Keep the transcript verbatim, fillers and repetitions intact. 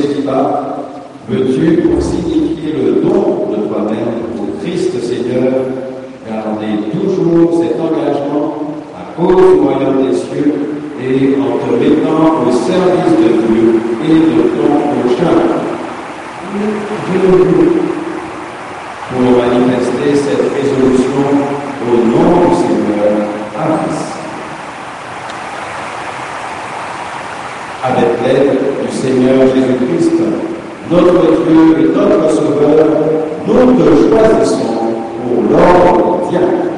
célibat, veux-tu, pour signifier le don de toi-même au Christ Seigneur, garder toujours cet engagement à cause du royaume des cieux et en te mettant au service de Dieu et de ton prochain? Je le veux pour manifester cette résolution au nom du Seigneur. Amen. Avec l'aide du Seigneur Jésus-Christ, notre Dieu et notre Sauveur, nous te choisissons pour l'ordre diacre.